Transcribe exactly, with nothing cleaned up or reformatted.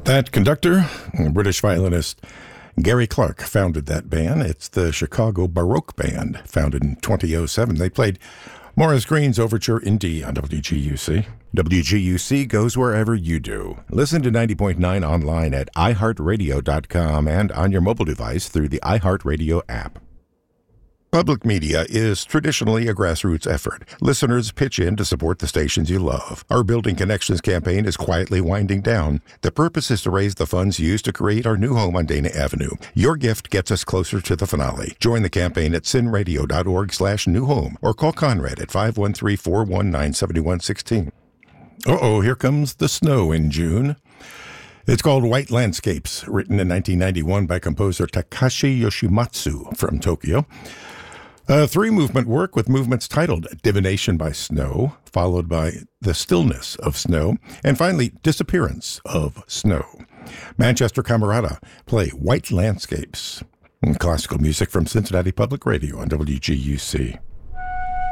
That conductor, British violinist Gary Clark, founded that band. It's the Chicago Baroque Band, founded in two thousand seven. They played Morris Green's Overture in D on W G U C. W G U C goes wherever you do. Listen to ninety point nine online at i heart radio dot com and on your mobile device through the iHeartRadio app. Public media is traditionally a grassroots effort. Listeners pitch in to support the stations you love. Our Building Connections campaign is quietly winding down. The purpose is to raise the funds used to create our new home on Dana Avenue. Your gift gets us closer to the finale. Join the campaign at sin radio dot org slash new home or call Conrad at five one three, four one nine, seven one one six. Uh-oh, here comes the snow in June. It's called White Landscapes, written in nineteen ninety-one by composer Takashi Yoshimatsu from Tokyo. A three-movement work with movements titled Divination by Snow, followed by The Stillness of Snow, and finally Disappearance of Snow. Manchester Camerata play White Landscapes. Classical music from Cincinnati Public Radio on W G U C.